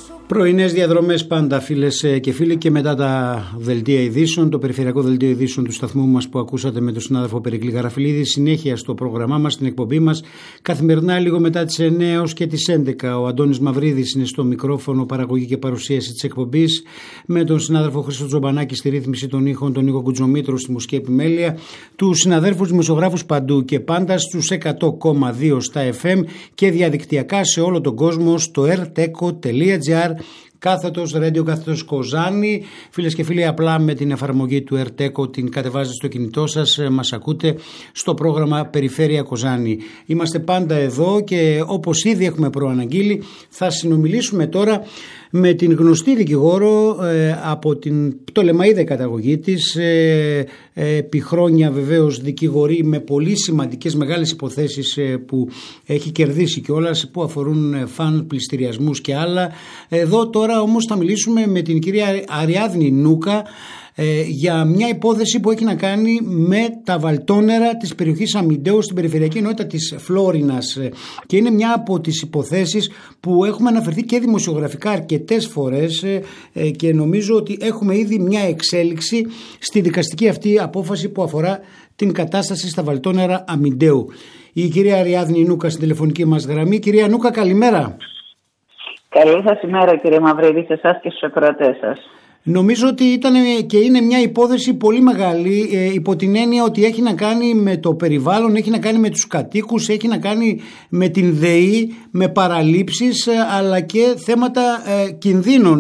Πρωινές διαδρομές πάντα, φίλες και φίλοι, και μετά τα δελτία ειδήσεων, το περιφερειακό δελτίο ειδήσεων του σταθμού μας που ακούσατε με τον συνάδελφο Περικλή Γαραφιλίδη. Συνέχεια στο πρόγραμμά μας, στην εκπομπή μας, καθημερινά λίγο μετά τις 9 ως και τις 11. Ο Αντώνης Μαυρίδης είναι στο μικρόφωνο, παραγωγή και παρουσίαση της εκπομπής, με τον συνάδελφο Χρήστο Τζομπανάκη στη ρύθμιση των ήχων, τον Νίκο Κουτζομήτρου στη μουσική επιμέλεια, τους συναδέλφους δημοσιογράφους παντού και πάντα στους 100,2 στα FM και διαδικτυακά σε όλο τον κόσμο στο rteco.gr /radio Κοζάνη. Φίλες και φίλοι, απλά με την εφαρμογή του RTECO την κατεβάζετε στο κινητό σας, μας ακούτε στο πρόγραμμα Περιφέρεια Κοζάνη. Είμαστε πάντα εδώ και όπως ήδη έχουμε προαναγγείλει, θα συνομιλήσουμε τώρα με την γνωστή δικηγόρο από την Πτολεμαΐδα καταγωγή της, επί χρόνια βεβαίως δικηγορεί με πολύ σημαντικές μεγάλες υποθέσεις που έχει κερδίσει κιόλας, που αφορούν φαν, πληστηριασμούς και άλλα. Εδώ τώρα όμως θα μιλήσουμε με την κυρία Αριάδνη Νούκα για μια υπόθεση που έχει να κάνει με τα βαλτόνερα της περιοχής Αμιντέου στην περιφερειακή ενότητα της Φλόρινας, και είναι μια από τις υποθέσεις που έχουμε αναφερθεί και δημοσιογραφικά αρκετές φορές, και νομίζω ότι έχουμε ήδη μια εξέλιξη στη δικαστική αυτή απόφαση που αφορά την κατάσταση στα βαλτόνερα Αμιντέου. Η κυρία Αριάδνη Νούκα στην τηλεφωνική μας γραμμή. Κυρία Νούκα, καλημέρα. Καλή σας ημέρα, κύριε Μαυρίδη, σε εσάς και στους ακροατές σας. Νομίζω ότι ήταν και είναι μια υπόθεση πολύ μεγάλη, υπό την έννοια ότι έχει να κάνει με το περιβάλλον, έχει να κάνει με τους κατοίκους, έχει να κάνει με την ΔΕΗ, με παραλήψεις, αλλά και θέματα κινδύνων